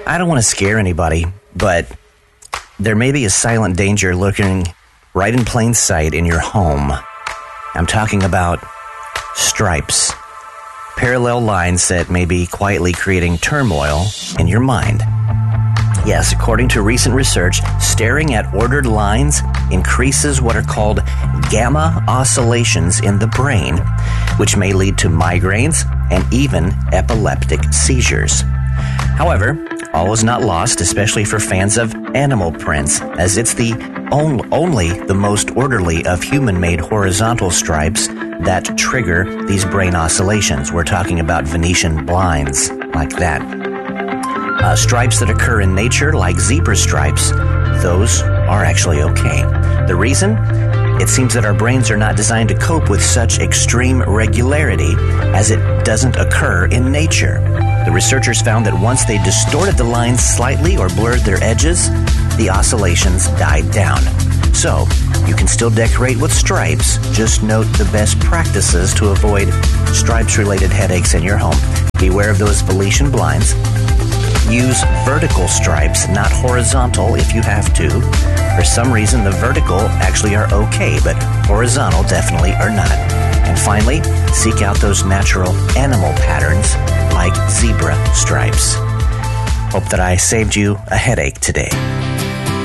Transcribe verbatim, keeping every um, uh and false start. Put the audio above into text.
I don't want to scare anybody, but there may be a silent danger lurking right in plain sight in your home. I'm talking about stripes. Parallel lines that may be quietly creating turmoil in your mind. Yes, according to recent research, staring at ordered lines increases what are called gamma oscillations in the brain, which may lead to migraines and even epileptic seizures. However, all is not lost, especially for fans of animal prints, as it's the on- only the most orderly of human-made horizontal stripes that trigger these brain oscillations. We're talking about Venetian blinds, like that. Uh, stripes that occur in nature, like zebra stripes, those are actually okay. The reason? It seems that our brains are not designed to cope with such extreme regularity, as it doesn't occur in nature. The researchers found that once they distorted the lines slightly or blurred their edges, the oscillations died down. So, you can still decorate with stripes, just note the best practices to avoid stripes-related headaches in your home. Beware of those Venetian blinds. Use vertical stripes, not horizontal if you have to. For some reason, the vertical actually are okay, but horizontal definitely are not. And finally, seek out those natural animal patterns like zebra stripes. Hope that I saved you a headache today.